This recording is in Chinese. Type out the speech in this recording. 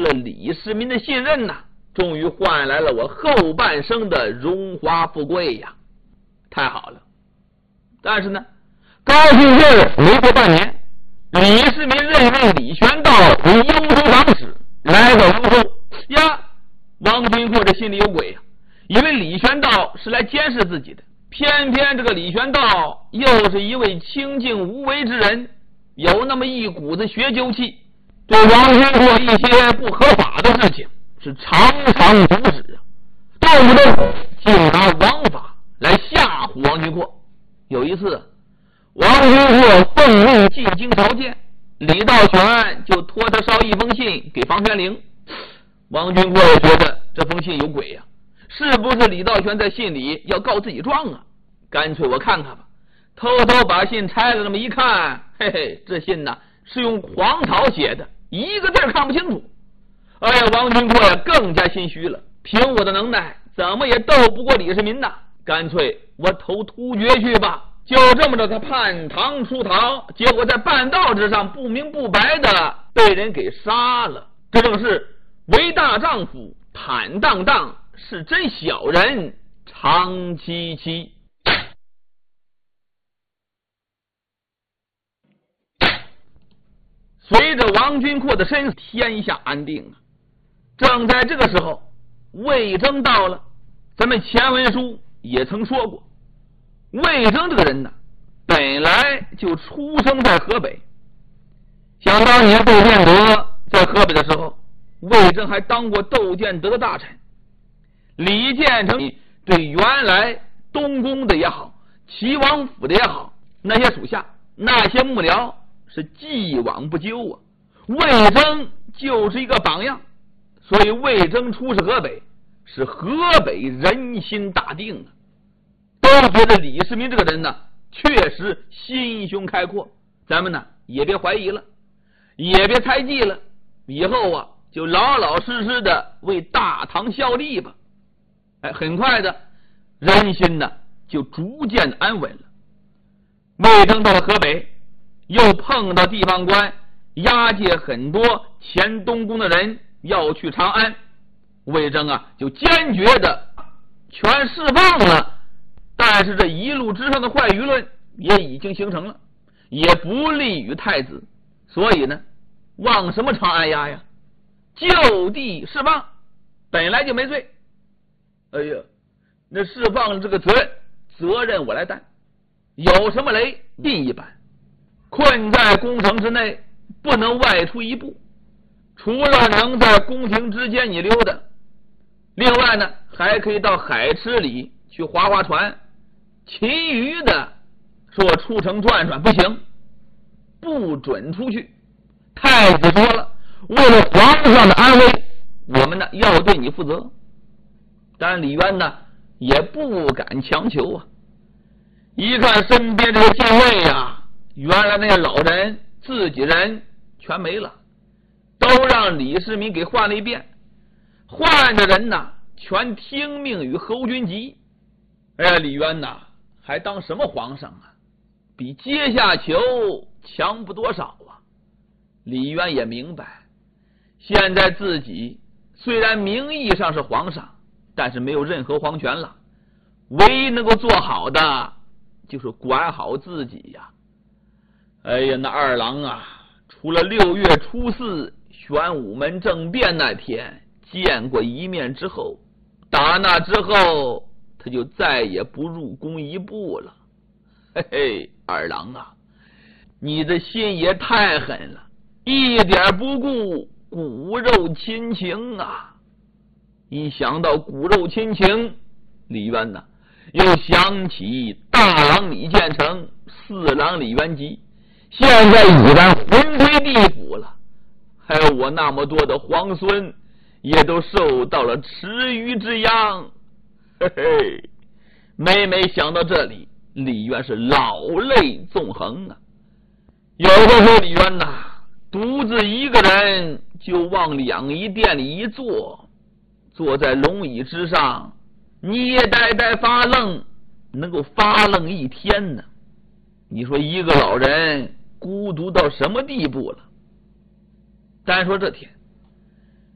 了李世民的信任呐，终于换来了我后半生的荣华富贵呀，太好了。但是呢，高兴劲儿没过半年，李世民任命李玄道为幽州长史，来到幽州呀，王君阔这心里有鬼呀，以为李玄道是来监视自己的，偏偏这个李玄道又是一位清静无为之人，有那么一股子学究气，对王君阔一些不合法的事情是常常阻止，动不动就拿王法来吓唬王君阔。有一次，王君阔奉命进京朝见，李道全就托他捎一封信给房玄龄。王君阔也觉得这封信有鬼呀，是不是李道全在信里要告自己状啊？干脆我看看吧，偷偷把信拆了，这么一看，嘿嘿，这信呢是用黄草写的，一个字看不清楚。哎呀，王君阔呀更加心虚了，凭我的能耐怎么也斗不过李世民呐，干脆我投突厥去吧。就这么着，他叛唐出逃，结果在半道之上不明不白的被人给杀了。这正是为大丈夫坦荡荡，是真小人长戚戚。随着王君阔的身死，天下安定啊。正在这个时候，魏征到了。咱们前文书也曾说过，魏征这个人呢，本来就出生在河北。想当年窦建德在河北的时候，魏征还当过窦建德的大臣。李建成对原来东宫的也好，齐王府的也好，那些属下那些幕僚是既往不咎啊。魏征就是一个榜样，所以魏征出使河北，是河北人心大定啊。都觉得李世民这个人呢，确实心胸开阔，咱们呢也别怀疑了，也别猜忌了，以后啊就老老实实的为大唐效力吧。很快的，人心呢就逐渐安稳了。魏征到了河北，又碰到地方官押解很多前东宫的人要去长安，魏征啊就坚决的全释放了。但是这一路之上的坏舆论也已经形成了，也不利于太子，所以呢往什么长安押呀，就地释放，本来就没罪。哎呀，那释放这个责任我来担，有什么雷尽一般，困在宫城之内不能外出一步，除了能在宫廷之间你溜达，另外呢还可以到海池里去划划船，其余的说出城转转不行，不准出去。太子说了，为了皇上的安危，我们呢要对你负责。但李渊呢也不敢强求啊，一看身边这个禁卫啊，原来那些老人自己人全没了，都让李世民给换了一遍，换的人呢全听命于侯君集。哎呀，李渊呐还当什么皇上啊，比阶下囚强不多少啊。李渊也明白，现在自己虽然名义上是皇上，但是没有任何皇权了，唯一能够做好的就是管好自己呀。哎呀，那二郎啊，除了6月初4玄武门政变那天见过一面之后，打那之后他就再也不入宫一步了。嘿嘿，二郎啊，你的心也太狠了，一点不顾骨肉亲情啊。一想到骨肉亲情，李渊呢又想起大郎李建成、四郎李元吉，现在已然魂归地府了，还有我那么多的皇孙也都受到了池鱼之殃。嘿嘿，每想到这里，李渊是老泪纵横啊。有的时候李渊呐独自一个人就往两仪殿里一坐，坐在龙椅之上，捏呆发愣，能够发愣一天呢。你说一个老人孤独到什么地步了？单说这天，